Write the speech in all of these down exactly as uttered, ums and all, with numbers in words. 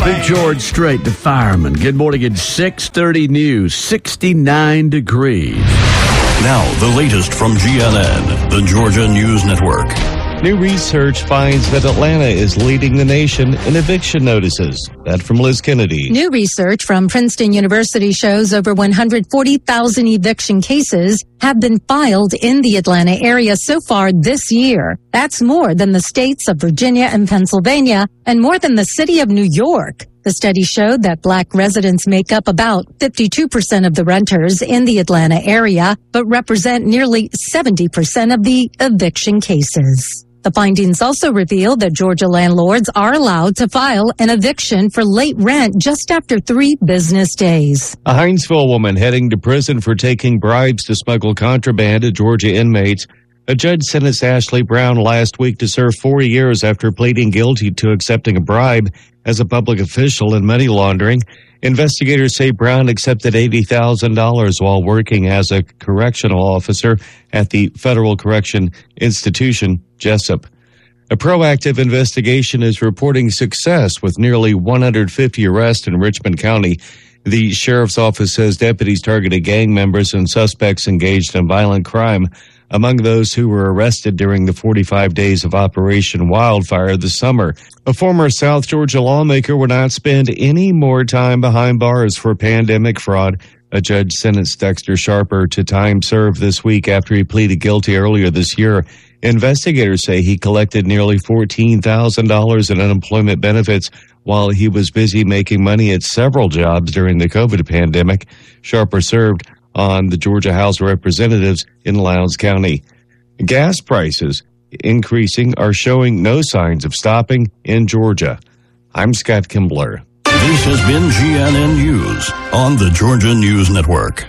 Big George Strait, the fireman. Good morning at six thirty News, sixty-nine degrees. Now, the latest from G N N, the Georgia News Network. New research finds that Atlanta is leading the nation in eviction notices. That from Liz Kennedy. New research from Princeton University shows over one hundred forty thousand eviction cases have been filed in the Atlanta area so far this year. That's more than the states of Virginia and Pennsylvania and more than the city of New York. The study showed that black residents make up about fifty-two percent of the renters in the Atlanta area, but represent nearly seventy percent of the eviction cases. The findings also reveal that Georgia landlords are allowed to file an eviction for late rent just after three business days. A Hinesville woman heading to prison for taking bribes to smuggle contraband to Georgia inmates. A judge sentenced Ashley Brown last week to serve four years after pleading guilty to accepting a bribe as a public official in money laundering. Investigators say Brown accepted eighty thousand dollars while working as a correctional officer at the Federal Correction Institution, Jessup. A proactive investigation is reporting success with nearly one hundred fifty arrests in Richmond County. The sheriff's office says deputies targeted gang members and suspects engaged in violent crime. Among those who were arrested during the forty-five days of Operation Wildfire this summer, a former South Georgia lawmaker would not spend any more time behind bars for pandemic fraud. A judge sentenced Dexter Sharper to time served this week after he pleaded guilty earlier this year. Investigators say he collected nearly fourteen thousand dollars in unemployment benefits while he was busy making money at several jobs during the COVID pandemic. Sharper served on the Georgia House of Representatives in Lowndes County. Gas prices increasing are showing no signs of stopping in Georgia. I'm Scott Kimbler. This has been G N N News on the Georgia News Network.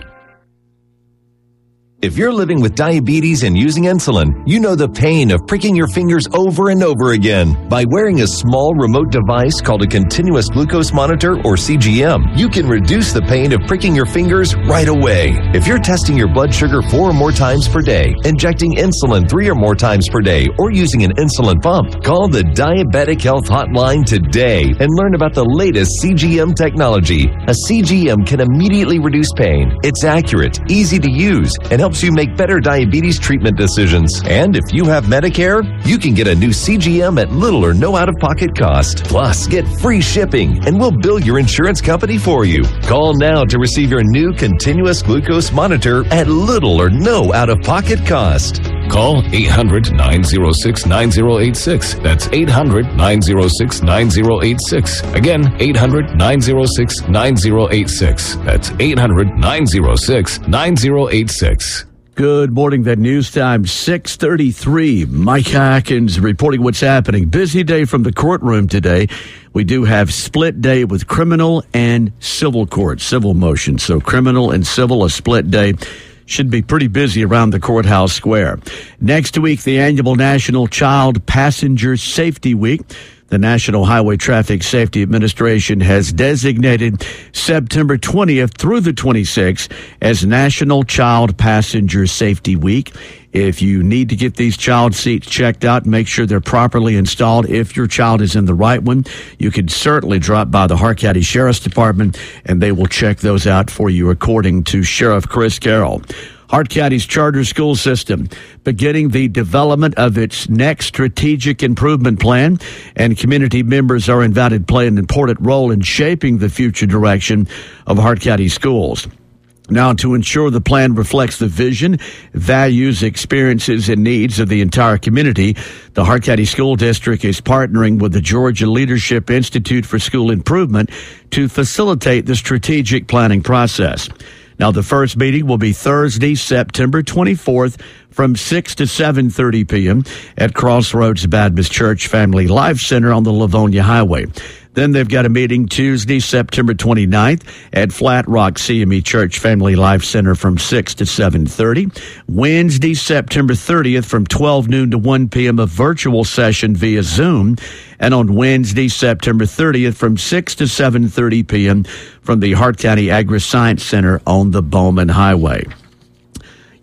If you're living with diabetes and using insulin, you know the pain of pricking your fingers over and over again. By wearing a small remote device called a continuous glucose monitor, or C G M, you can reduce the pain of pricking your fingers right away. If you're testing your blood sugar four or more times per day, injecting insulin three or more times per day, or using an insulin pump, call the Diabetic Health Hotline today and learn about the latest C G M technology. A C G M can immediately reduce pain. It's accurate, easy to use, and helps you make better diabetes treatment decisions. And if you have Medicare, you can get a new C G M at little or no out-of-pocket cost. Plus, get free shipping, and we'll bill your insurance company for you. Call now to receive your new continuous glucose monitor at little or no out-of-pocket cost. Call eight hundred, nine oh six, nine oh eight six. That's eight hundred, nine oh six, nine oh eight six. Again, eight hundred, nine oh six, nine oh eight six. That's eight hundred, nine oh six, nine oh eight six. Good morning. That news time, six thirty-three. Mike Atkins reporting what's happening. Busy day from the courtroom today. We do have split day with criminal and civil court, civil motions. So criminal and civil, a split day. Should be pretty busy around the courthouse square. Next week, the annual National Child Passenger Safety Week. The National Highway Traffic Safety Administration has designated September twentieth through the twenty-sixth as National Child Passenger Safety Week. If you need to get these child seats checked out, make sure they're properly installed. If your child is in the right one, you can certainly drop by the Hart County Sheriff's Department, and they will check those out for you, according to Sheriff Chris Carroll. Hart County's charter school system beginning the development of its next strategic improvement plan, and community members are invited to play an important role in shaping the future direction of Hart County schools. Now, to ensure the plan reflects the vision, values, experiences, and needs of the entire community, the Hart County School District is partnering with the Georgia Leadership Institute for School Improvement to facilitate the strategic planning process. Now, the first meeting will be Thursday, September twenty-fourth from six to seven thirty p.m. at Crossroads Baptist Church Family Life Center on the Livonia Highway. Then they've got a meeting Tuesday, September twenty-ninth at Flat Rock C M E Church Family Life Center from six to seven thirty. Wednesday, September thirtieth from twelve noon to one p.m. a virtual session via Zoom. And on Wednesday, September thirtieth from six to seven thirty p.m. from the Hart County Agri-Science Center on the Bowman Highway.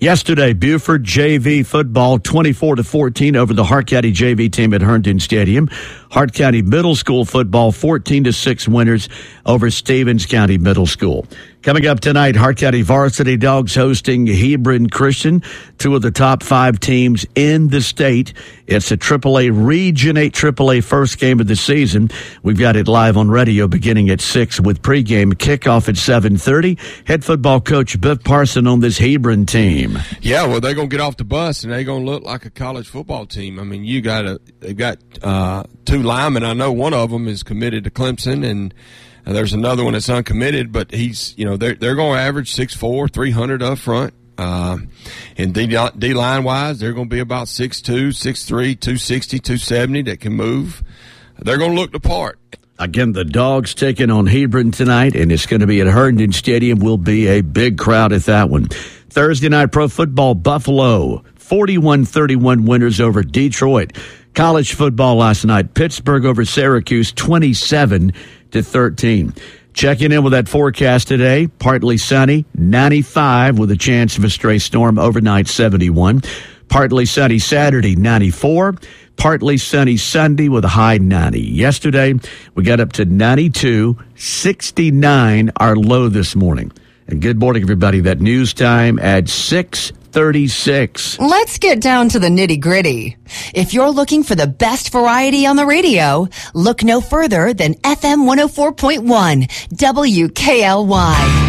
Yesterday, Buford J V football twenty-four to fourteen over the Hart County J V team at Herndon Stadium. Hart County Middle School football fourteen to six winners over Stevens County Middle School. Coming up tonight, Hart County Varsity Dogs hosting Hebron Christian, two of the top five teams in the state. It's a triple A Region eight triple A first game of the season. We've got it live on radio beginning at six with pregame kickoff at seven thirty. Head football coach Biff Parson on this Hebron team. Yeah, well, they're going to get off the bus, and they're going to look like a college football team. I mean, you got a, they've got uh, two linemen. I know one of them is committed to Clemson, and uh, there's another one that's uncommitted, but he's, you know, they're, they're going to average six foot four, three hundred up front. Uh, and D, D-line wise, they're going to be about six two, six three, two sixty, two seventy that can move. They're going to look the part. Again, the Dogs taking on Hebron tonight, and it's going to be at Herndon Stadium. Will be a big crowd at that one. Thursday night pro football, Buffalo, forty-one thirty-one winners over Detroit. College football last night, Pittsburgh over Syracuse, twenty-seven to thirteen. Checking in with that forecast today, partly sunny, ninety-five with a chance of a stray storm, overnight seventy-one. Partly sunny Saturday, ninety-four. Partly sunny Sunday with a high ninety. Yesterday, we got up to ninety-two, sixty-nine our low this morning. And good morning, everybody. That news time at six thirty-six. Let's get down to the nitty-gritty. If you're looking for the best variety on the radio, look no further than F M one oh four point one W K L Y.